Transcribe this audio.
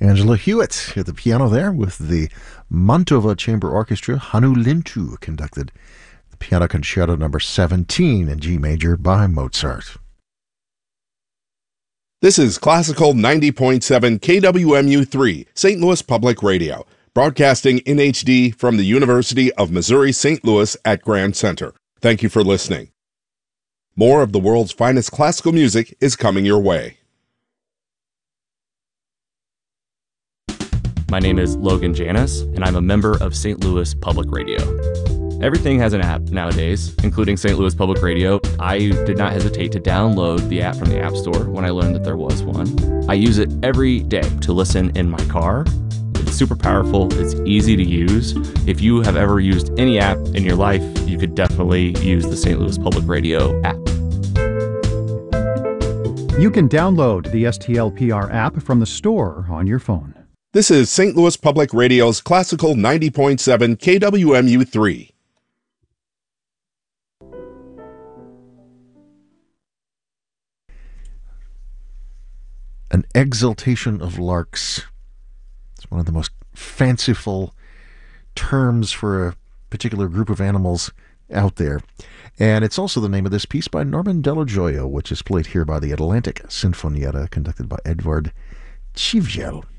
Angela Hewitt at the piano there with the Mantova Chamber Orchestra. Hannu Lintu conducted the Piano Concerto number 17 in G major by Mozart. This is Classical 90.7 KWMU3, St. Louis Public Radio, broadcasting in HD from the University of Missouri-St. Louis at Grand Center. Thank you for listening. More of the world's finest classical music is coming your way. My name is Logan Janis, and I'm a member of St. Louis Public Radio. Everything has an app nowadays, including St. Louis Public Radio. I did not hesitate to download the app from the App Store when I learned that there was one. I use it every day to listen in my car. It's super powerful. It's easy to use. If you have ever used any app in your life, you could definitely use the St. Louis Public Radio app. You can download the STLPR app from the store on your phone. This is St. Louis Public Radio's Classical 90.7 KWMU3. An exultation of larks. It's one of the most fanciful terms for a particular group of animals out there. And it's also the name of this piece by Norman Della Gioia, which is played here by the Atlantic Sinfonietta, conducted by Edvard Civgel.